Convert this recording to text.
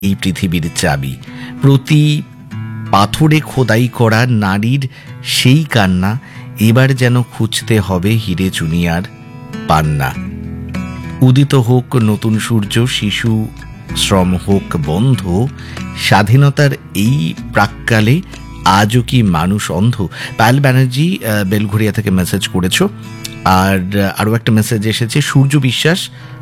এই পৃথিবীর চাবি। প্রতি পাথরে খোদাই করা নারীর সেই কান্না এবার যেন খুঁজতে হবে হিরে চুনিয়ার পান্না। উদিত হোক নতুন সূর্য, শিশু শ্রম হোক বন্ধ, স্বাধীনতার এই প্রাক্কালে আজও কি মানুষ অন্ধ? পায়েল ব্যানার্জি বেলঘরিয়া থেকে মেসেজ করেছো। আর আরও একটা মেসেজ এসেছে, সূর্য বিশ্বাস,